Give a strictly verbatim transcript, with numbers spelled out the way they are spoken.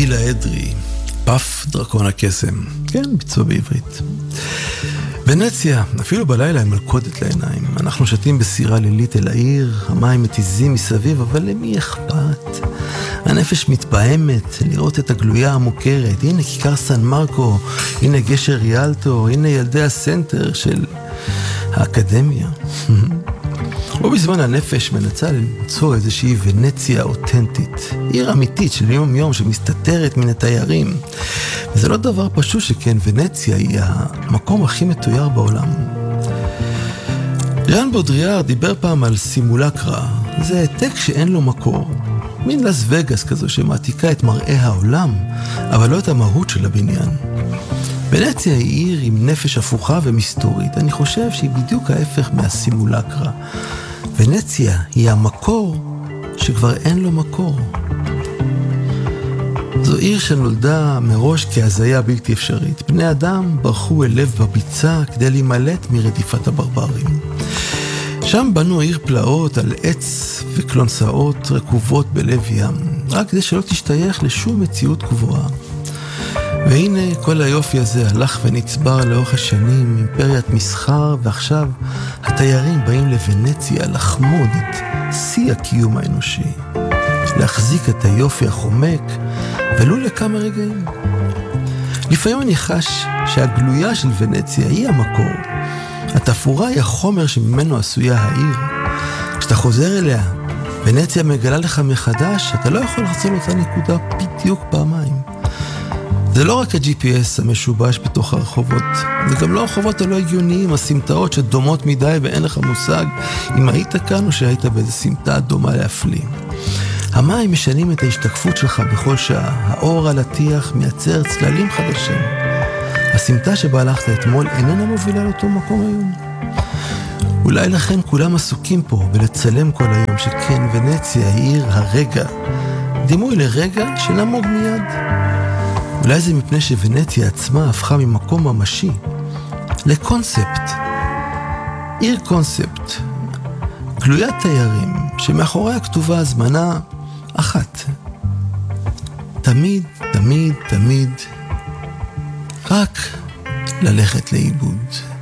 גילה אדרי, פף דרקון הקסם. כן, ביצוע בעברית. ונציה, אפילו בלילה היא מלכודת לעיניים. אנחנו שתים בסירה לילית אל העיר, המים מתיזים מסביב, אבל למי אכפת? הנפש מתפעמת לראות את הגלויה המוכרת. הנה כיכר סן מרקו, הנה גשר ריאלטו, הנה ילדי הסנטר של האקדמיה. ובזמן הנפש מנסה למצוא איזושהי ונציה אותנטית, עיר אמיתית של יום יום שמסתתרת מן התיירים. וזה לא דבר פשוט, שכן ונציה היא המקום הכי מתויר בעולם. ז'אן בודריאר דיבר פעם על סימולקרה. זה העתק שאין לו מקור, מין לס וגאס כזו שמעתיקה את מראה העולם, אבל לא את המהות של הבניין. ונציה היא עיר עם נפש הפוכה ומסתורית. אני חושב שהיא בדיוק ההפך מהסימולקרה. ונציה היא המקור שכבר אין לו מקור. זו עיר שנולדה מראש כהזיה בלתי אפשרית. בני אדם ברחו אל לב בביצה כדי להימלט מרדיפת הברברים. שם בנו עיר פלאות על עץ וקלונסאות רקובות בלב ים, רק כדי שלא תשתייך לשום מציאות גבוהה. והנה כל היופי הזה הלך ונצבר לאורך השנים, אימפריית מסחר, ועכשיו התיירים באים לוונציה לחמוד את שיא הקיום האנושי, להחזיק את היופי החומק ולו לכמה רגעים. לפעמים אני חש שהגלויה של ונציה היא המקור. התפאורה היא החומר שממנו עשויה העיר. כשאתה חוזר אליה, ונציה מגלה לך מחדש, אתה לא יכול לחזור לאותה נקודה בדיוק פעמיים. זה לא רק ה-ג'י פי אס המשובש בתוך הרחובות, זה גם לא הרחובות הלא הגיוניים, הסמטאות שדומות מדי ואין לך מושג אם היית כאן או שהיית באיזה סמטה דומה להפליא. המים משנים את ההשתקפות שלך בכל שעה, האור על הטיח מייצר צללים חדשים. הסמטה שבה הלכת אתמול איננה מובילה לאותו מקום היום. אולי לכן כולם עסוקים פה בלצלם כל היום, שכן ונציה היא עיר הרגע, דימוי לרגע שנמוג מיד. אולי זה מפני שוונציה עצמה הפכה ממקום ממשי לקונספט, עיר קונספט, גלוית תיירים שמאחוריה כתובה הזמנה אחת: תמיד, תמיד, תמיד רק ללכת לאיבוד.